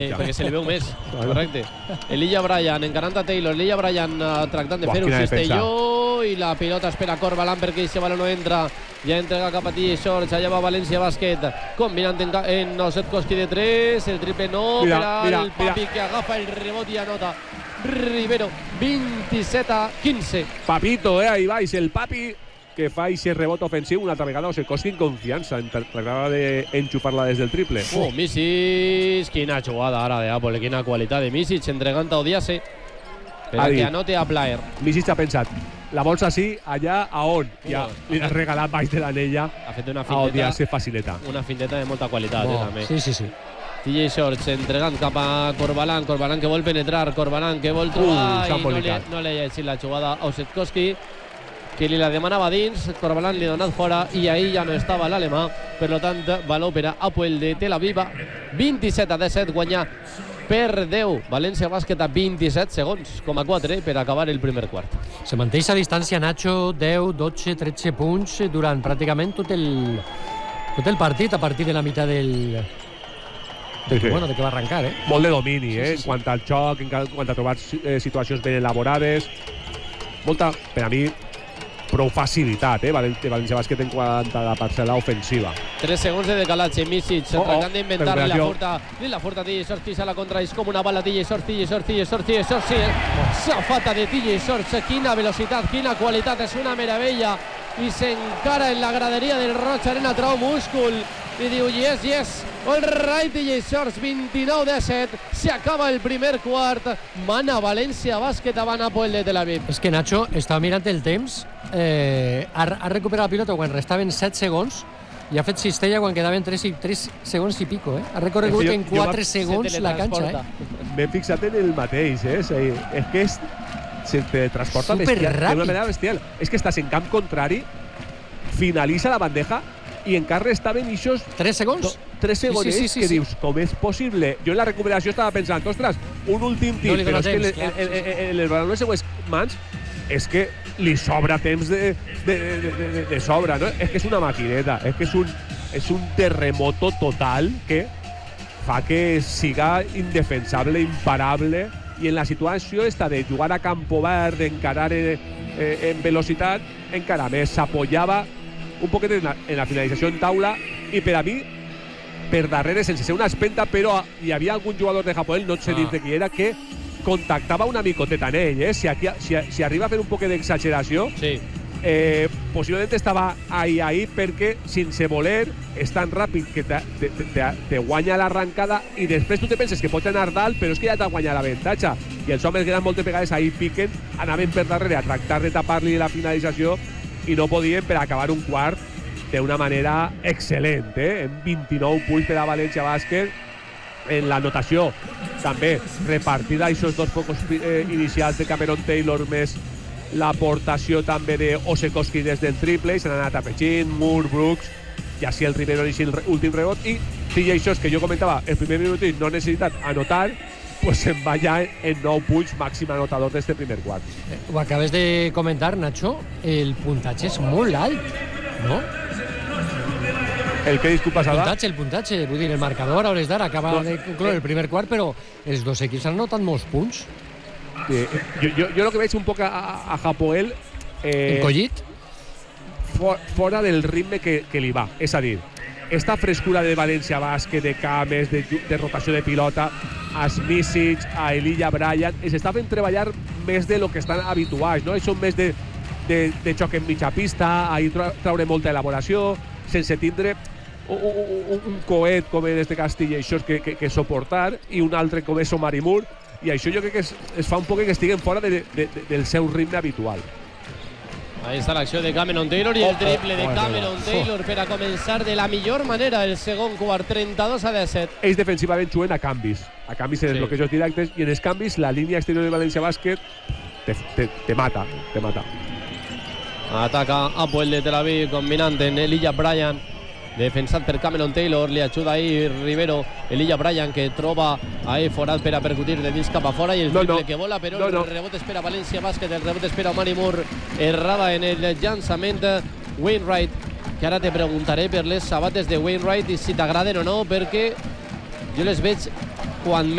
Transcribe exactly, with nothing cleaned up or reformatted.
Eh, perquè se li veu més, correcte. Elijah Bryant encarant a Taylor, Elijah Bryant uh, tractant de fer un cistelló i la pilota espera Corbalan perquè aquest baló no entra, ja entrega cap a T J Shorts, allà va València Bàsquet combinant en, en Osetkowski de tres, el triple no, mira, per mira, el Papi mira. que agafa el rebot i anota Rivero, vint-i-set a quinze. Papito, eh, ahí vais, el Papi que fa aquest rebot ofensiu una altra vegada Osetkowski en confiança, tractava d'enxufar-la des del triple. Oh, Misic, quina jugada ara de Apple, quina qualitat de Misic entregant a Odiase perquè anote a Player. Misic ha pensat, la vols així, allà, a on? Ja li has regalat baix de l'anella ha fet una a Odiase facileta. Una finteta de molta qualitat, no, eh, també. Sí, sí, sí. T J Shorts entregant cap a Corbalan, Corbalan que vol penetrar, Corbalan que vol trobar uh, i no li, no li ha llegit la jugada a Osetkowski, que li la demanava dins, Corbalan li ha donat fora i ahir ja no estava l'alemà, per tant valor per a Hapoel de Tel Aviv, vint-i-set a disset, guanyar per deu, València Bàsquet a vint-i-set segons, com a quatre per acabar el primer quart. Se manté a distància Nacho, deu, dotze, tretze punts durant pràcticament tot el, tot el partit, a partir de la meitat del... De que, bueno, de que va arrencar, eh? Molt de domini, eh? Sí, sí, en sí. quant al xoc, en quant a trobar eh, situacions ben elaborades. Molta, per a mi, prou facilitat, eh? València Bàsquet en quant a la parcel·la ofensiva. tres segons de decalatge, Misic oh, oh, tractant d'inventar-li la forta, li la forta T J Shorts, pisa la contra, és com una bala T J Shorts, T J Shorts, T J Shorts, T J Shorts, sí, eh? Safata de T J Shorts, quina velocitat, quina qualitat, és una meravella, i s'encara en la graderia del Roig Arena, trau múscul, i diu yes, yes, all right, T J Shorts, vint-i-nou a disset, s'acaba el primer quart, mana València Bàsquet davant Hapoel de Tel Aviv. És que Nacho estava mirant el temps, eh, ha, ha recuperat la pilota quan restaven set segons i ha fet cistella quan quedaven tres, tres segons i pico, eh? Ha recorregut jo, en quatre segons la canxa, eh? M'he fixat en el mateix, eh? És, és que és, se teletransporta bestial, de una manera bestial. És que estàs en camp contrari, finalitza la bandeja i encara estaven ixos tres segons? tres segons sí, sí, sí, sí, que sí. Dius, com és possible? Jo en la recuperació estava pensant, ostres, un últim tir, no però és temps, que el, el, el, el, el baló de següents mans és que li sobra temps de, de, de, de, de sobra, no? És que és una maquineta, és que és un, és un terremoto total que fa que siga indefensable, imparable, i en la situació esta de jugar a camp obert, d'encarar eh, eh, en velocitat, encara més s'apoyava un poquet en la, en la finalització en taula, i per a mi, per darrere, sense ser una espenta, però hi havia algun jugador de Hapoel, no sé ah. dir de qui era, que contactava una micoteta en ell, eh? Si, aquí, si, si arriba a fer un poquet d'exageració, sí. eh, possiblement estava ahí, ahí, perquè sense voler és tan ràpid que te, te, te, te guanya l'arrancada i després tu te penses que pots anar dalt, però és que ja t'ha guanyat l'avantatge. I els homes que eren moltes vegades ahí piquen, anaven per darrere a tractar de tapar-li la finalització i no podien per acabar un quart d'una manera excel·lent, eh? En vint-i-nou punts per a València Bàsquet. En la notació també repartida aquests dos focus eh, inicials de Cameron Taylor més l'aportació també de Osetkowski des del triple, i se n'han anat a Pechín, Moore, Brooks, i així el Rivero i el últim rebot, i T J Shorts, que jo comentava el primer minut no ha necessitat anotar, pues se'n va ja en nou punts, màxim anotador d'este primer quart. Ho acabes de comentar, Nacho, el puntatge és molt alt, no? El que disculpa, Sada? El puntatge, el puntatge, vull dir, el marcador a hores d'ara acaba no, de concloure el primer quart, però els dos equips han notat molts punts. Sí, jo, jo, jo el que veig un poc a, a Hapoel... Eh, Encollit? For, fora del ritme que, que li va. És a dir, esta frescura de València Bàsquet, de cames, de, de rotació de pilota, a Misic, a Elijah Bryant, es està fent treballar més de lo que estan habituals, no? Són més de, de, de xoc en mitja pista, ahir traure molta elaboració, sense tindre un, un, un coet com en este cas T J Shorts que, que, que suportar, i un altre com és Omari Moore, i això jo crec que es, es fa un poc que estiguen fora de, de, de, del seu ritme habitual. Ahí està l'acció de Cameron Taylor i el triple de Cameron Taylor per a començar de la millor manera el segon quart, trenta-dos a disset. Ells defensivament juguen a canvis, a canvis en els sí. bloquejos directes, i en els canvis la línia exterior de València Bàsquet te, te, te mata, te mata. Ataca Hapoel de Tel Aviv combinant en Elijah Bryant, defensat per Cameron Taylor, li ajuda ahí Rivero, Elijah Bryant que troba ahí forat per a percutir de dins cap a fora, i el triple no, no. que vola, però no, no. el rebot espera València Bàsquet, el rebot espera Omari Moore, errava en el llançament Wainwright, que ara te preguntaré per les sabates de Wainwright i si t'agraden o no, perquè jo les veig quan